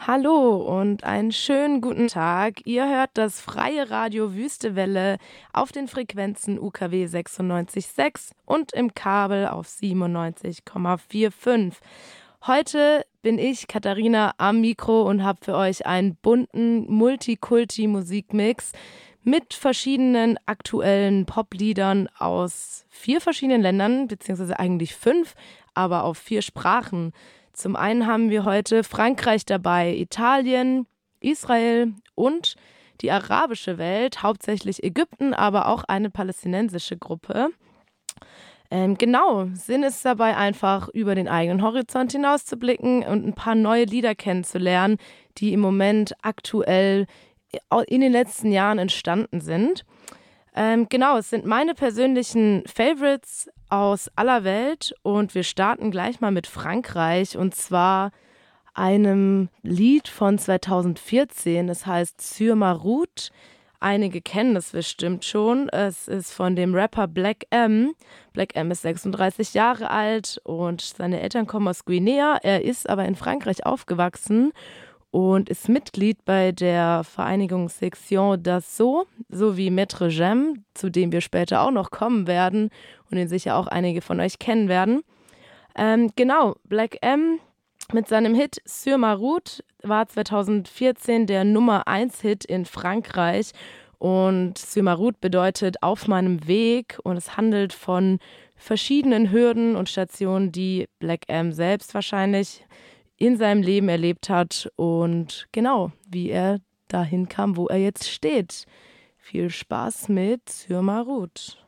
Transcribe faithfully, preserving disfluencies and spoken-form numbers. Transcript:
Hallo und einen schönen guten Tag. Ihr hört das freie Radio Wüstewelle auf den Frequenzen U K W sechsundneunzig Komma sechs und im Kabel auf siebenundneunzig Komma fünfundvierzig. Heute bin ich, Katharina, am Mikro und habe für euch einen bunten Multikulti-Musikmix mit verschiedenen aktuellen Popliedern aus vier verschiedenen Ländern, beziehungsweise eigentlich fünf, aber auf vier Sprachen. Zum einen haben wir heute Frankreich dabei, Italien, Israel und die arabische Welt, hauptsächlich Ägypten, aber auch eine palästinensische Gruppe. Ähm, genau, Sinn ist dabei einfach, über den eigenen Horizont hinauszublicken und ein paar neue Lieder kennenzulernen, die im Moment aktuell in den letzten Jahren entstanden sind. Ähm, genau, es sind meine persönlichen Favorites aus aller Welt und wir starten gleich mal mit Frankreich und zwar einem Lied von zweitausendvierzehn. Es heißt Sur ma route. Einige kennen das bestimmt schon. Es ist von dem Rapper Black M. Black M ist sechsunddreißig Jahre alt und seine Eltern kommen aus Guinea. Er ist aber in Frankreich aufgewachsen und ist Mitglied bei der Vereinigung Section d'Assaut sowie Maître Gem, zu dem wir später auch noch kommen werden und den sicher auch einige von euch kennen werden. Ähm, genau, Black M mit seinem Hit Sur ma route war zweitausendvierzehn der Nummer eins Hit in Frankreich und Sur ma route bedeutet auf meinem Weg und es handelt von verschiedenen Hürden und Stationen, die Black M selbst wahrscheinlich in seinem Leben erlebt hat und genau, wie er dahin kam, wo er jetzt steht. Viel Spaß mit Sur ma route.